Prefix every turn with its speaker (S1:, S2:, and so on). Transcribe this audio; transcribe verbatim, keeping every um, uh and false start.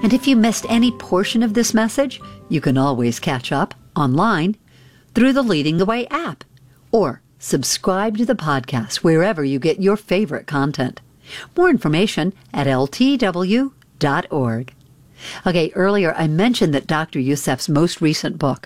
S1: And if you missed any portion of this message, you can always catch up online through the Leading the Way app, or subscribe to the podcast wherever you get your favorite content. More information at L T W dot org. Okay, earlier I mentioned that Doctor Youssef's most recent book,